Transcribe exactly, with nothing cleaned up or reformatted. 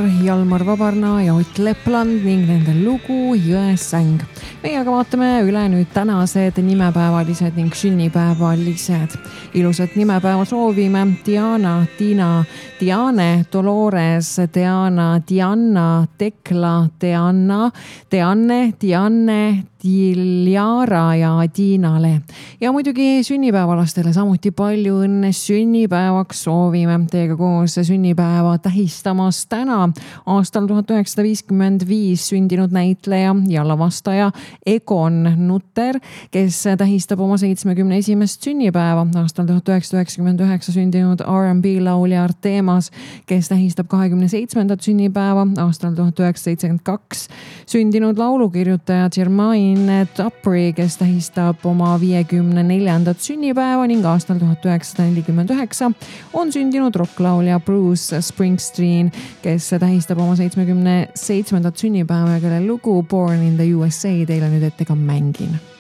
Jalmar Vabarna ja Ott Lepland ning nende lugu Jõesäng. Meie aga vaatame üle nüüd tänased nimepäevalised ning sünnipäevalised. Ilusat nimepäeva soovime Diana, Tiina, Diane, Dolores, Diana, Diana, Tekla, Diana, Diane, Diane, Diljara ja Diinale. Ja muidugi sünnipäevalastele samuti palju õnne sünnipäevaks soovime. Teiega koos sünnipäeva tähistamas täna aastal tuhat üheksasada viiskümmend viis sündinud näitleja ja lavastaja Egon Nutter, kes tähistab oma seitsmekümne esimest sünnipäeva. Aastal tuhat üheksasada üheksakümmend üheksa sündinud R and B laulja Artemas, kes tähistab kahekümne seitsmendat sünnipäeva. Aastal tuhat üheksasada seitsekümmend kaks sündinud laulukirjutaja Jermaine Dupri, kes tähistab oma viiekümne neljandat sünnipäeva ning aastal tuhat üheksasada nelikümmend üheksa on sündinud rocklaulja Bruce Springsteen, kes tähistab oma seitsmekümne seitsmendat sünnipäeva ja kelle lugu Born in the U S A teile nüüd ette ka mängin.